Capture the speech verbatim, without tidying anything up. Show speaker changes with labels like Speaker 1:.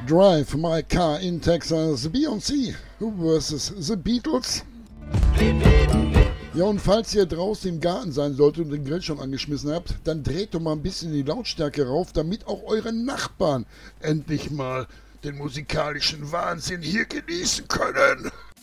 Speaker 1: Drive My Car in Texas, Beyoncé versus The Beatles. Ja, und falls ihr draußen im Garten sein solltet und den Grill schon angeschmissen habt, dann dreht doch mal ein bisschen die Lautstärke rauf, damit auch eure Nachbarn endlich mal den musikalischen Wahnsinn hier genießen können.